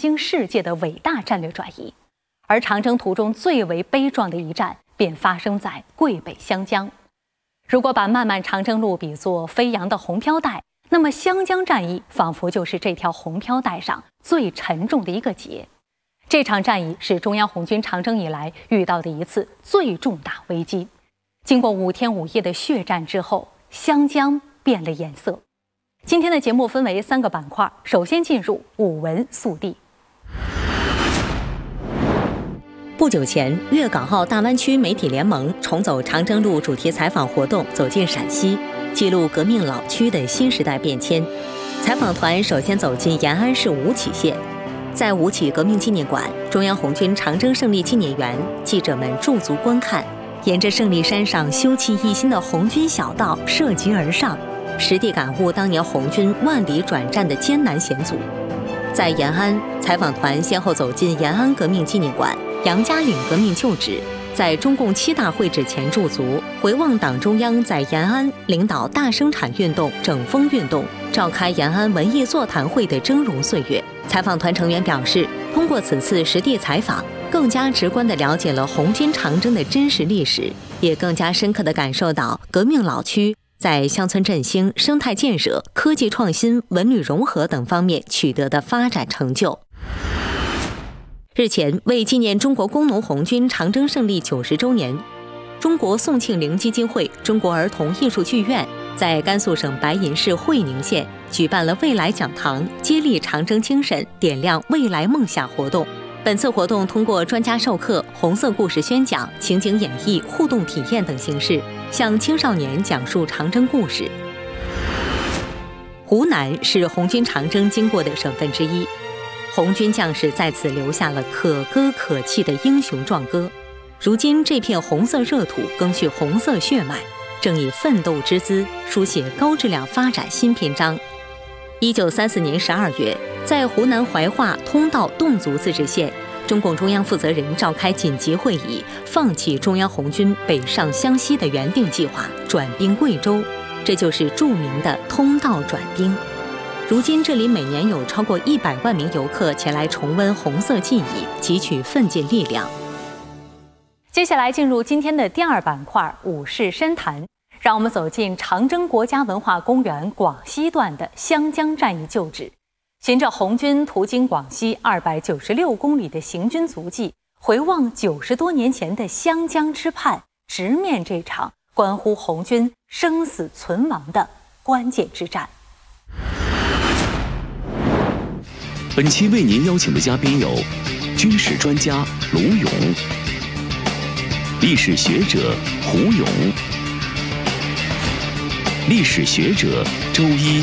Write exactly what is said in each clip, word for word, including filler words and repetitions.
经世界的伟大战略转移。而长征途中最为悲壮的一战便发生在桂北湘江。如果把漫漫长征路比作飞扬的红飘带，那么湘江战役仿佛就是这条红飘带上最沉重的一个结。这场战役是中央红军长征以来遇到的一次最重大危机。经过五天五夜的血战之后，湘江变了颜色。今天的节目分为三个板块，首先进入武文速递。 不久前，粤港澳大湾区媒体联盟重走长征路主题采访活动，走进陕西，记录革命老区的新时代变迁。采访团首先走进延安市吴起县，在吴起革命纪念馆、中央红军长征胜利纪念园，记者们驻足观看，沿着胜利山上修葺一新的红军小道涉级而上，实地感悟当年红军万里转战的艰难险阻。在延安，采访团先后走进延安革命纪念馆、杨家岭革命旧址，在中共七大会址前驻足，回望党中央在延安领导大生产运动、整风运动，召开延安文艺座谈会的峥嵘岁月。采访团成员表示，通过此次实地采访，更加直观地了解了红军长征的真实历史，也更加深刻地感受到革命老区在乡村振兴、生态建设、科技创新、文旅融合等方面取得的发展成就。日前，为纪念中国工农红军长征胜利九十周年，中国宋庆龄基金会、中国儿童艺术剧院在甘肃省白银市会宁县举办了未来讲堂，接力长征精神，点亮未来梦想活动。本次活动通过专家授课、红色故事宣讲、情景演绎、互动体验等形式，向青少年讲述长征故事。湖南是红军长征经过的省份之一，红军将士在此留下了可歌可泣的英雄壮歌。如今这片红色热土更续红色血脉，正以奋斗之姿书写高质量发展新篇章。一九三四年十二月，在湖南怀化通道侗族自治县，中共中央负责人召开紧急会议，放弃中央红军北上湘西的原定计划，转兵贵州，这就是著名的通道转兵。如今这里每年有超过一百万名游客前来重温红色记忆，汲取奋进力量。 接下来进入今天的第二板块武士深谈，让我们走进长征国家文化公园广西段的湘江战役旧址，循着红军途经广西二百九十六公里的行军足迹，回望九十多年前的湘江之畔，直面这场关乎红军生死存亡的关键之战。 本期为您邀请的嘉宾有军事专家卢勇、历史学者胡勇、历史学者周一。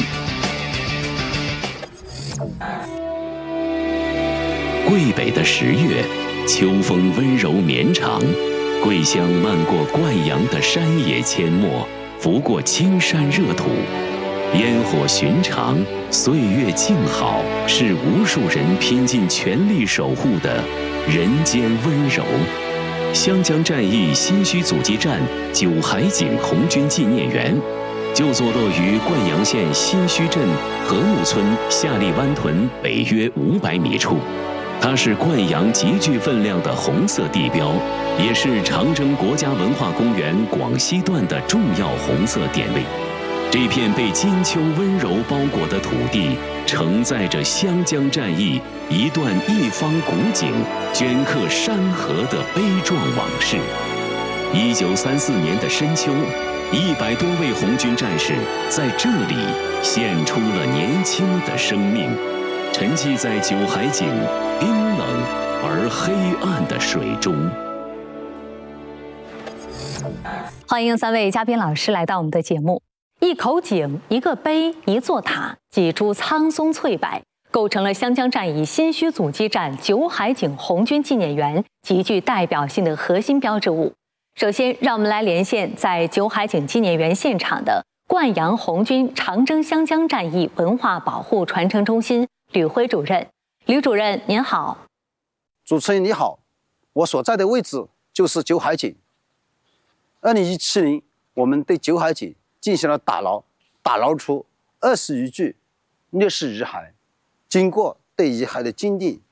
桂北的十月，秋风温柔绵长，桂香漫过灌阳的山野阡陌，拂过青山热土。烟火寻常，岁月静好，是无数人拼尽全力守护的人间温柔。湘江战役新圩阻击战九海井红军纪念园，就坐落于灌阳县新圩镇和睦村下立湾屯北约五百米处。它是灌阳极具分量的红色地标，也是长征国家文化公园广西段的重要红色点位。这片被金秋温柔包裹的土地，承载着湘江战役一段一方古井镌刻山河的悲壮往事。一九三四年的深秋，一百多位红军战士在这里献出了年轻的生命，沉寂在九海井冰冷而黑暗的水中。 欢迎三位嘉宾老师来到我们的节目。一口井、一个碑、一座塔，几株苍松翠柏，构成了湘江战役新圩阻击战九海井红军纪念园极具代表性的核心标志物。首先，让我们来连线在九海井纪念园现场的灌阳红军长征湘江战役文化保护传承中心吕辉主任。吕主任您好。 主持人你好，我所在的位置就是九海井。二零一七年，我们对九海井进行了打捞，打捞出二十余具烈士遗骸。经过对遗骸的鉴定